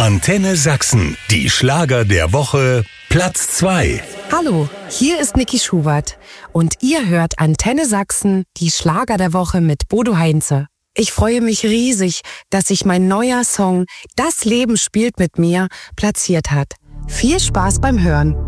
Antenne Sachsen, die Schlager der Woche, Platz 2. Hallo, hier ist Niki Schubert und ihr hört Antenne Sachsen, die Schlager der Woche mit Bodo Heinze. Ich freue mich riesig, dass sich mein neuer Song Das Leben spielt mit mir platziert hat. Viel Spaß beim Hören.